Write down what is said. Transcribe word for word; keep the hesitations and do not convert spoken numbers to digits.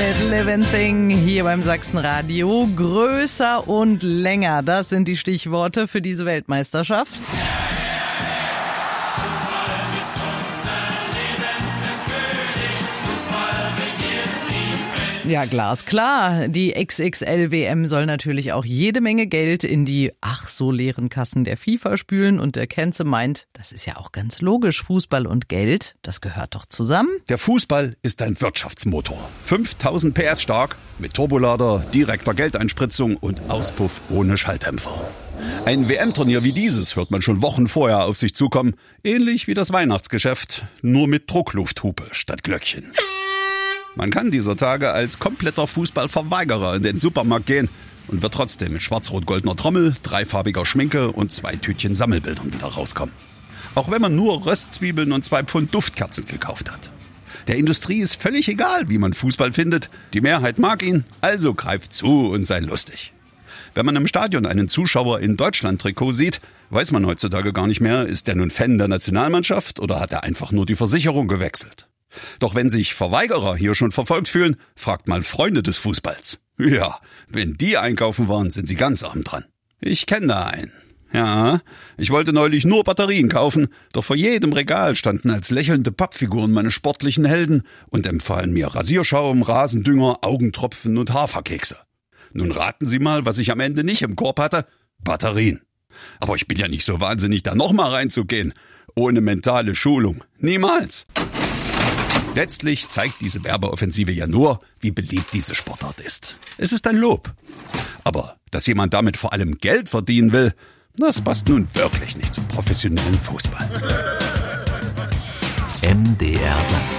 mit Living Thing hier beim Sachsenradio. Größer und länger, das sind die Stichworte für diese Weltmeisterschaft. Ja, glasklar. Die X X L W M soll natürlich auch jede Menge Geld in die ach so leeren Kassen der FIFA spülen. Und der Kenze meint, das ist ja auch ganz logisch. Fußball und Geld, das gehört doch zusammen. Der Fußball ist ein Wirtschaftsmotor. fünftausend P S stark, mit Turbolader, direkter Geldeinspritzung und Auspuff ohne Schalldämpfer. Ein W M-Turnier wie dieses hört man schon Wochen vorher auf sich zukommen. Ähnlich wie das Weihnachtsgeschäft, nur mit Drucklufthupe statt Glöckchen. Man kann dieser Tage als kompletter Fußballverweigerer in den Supermarkt gehen und wird trotzdem mit schwarz-rot-goldener Trommel, dreifarbiger Schminke und zwei Tütchen Sammelbildern wieder rauskommen. Auch wenn man nur Röstzwiebeln und zwei Pfund Duftkerzen gekauft hat. Der Industrie ist völlig egal, wie man Fußball findet. Die Mehrheit mag ihn, also greift zu und sei lustig. Wenn man im Stadion einen Zuschauer in Deutschland-Trikot sieht, weiß man heutzutage gar nicht mehr, ist der nun Fan der Nationalmannschaft oder hat er einfach nur die Versicherung gewechselt. Doch wenn sich Verweigerer hier schon verfolgt fühlen, fragt mal Freunde des Fußballs. Ja, wenn die einkaufen waren, sind sie ganz arm dran. Ich kenne da einen. Ja, ich wollte neulich nur Batterien kaufen, doch vor jedem Regal standen als lächelnde Pappfiguren meine sportlichen Helden und empfahlen mir Rasierschaum, Rasendünger, Augentropfen und Haferkekse. Nun raten Sie mal, was ich am Ende nicht im Korb hatte. Batterien. Aber ich bin ja nicht so wahnsinnig, da nochmal reinzugehen. Ohne mentale Schulung. Niemals. Letztlich zeigt diese Werbeoffensive ja nur, wie beliebt diese Sportart ist. Es ist ein Lob. Aber dass jemand damit vor allem Geld verdienen will, das passt nun wirklich nicht zum professionellen Fußball. M D R Sachsen.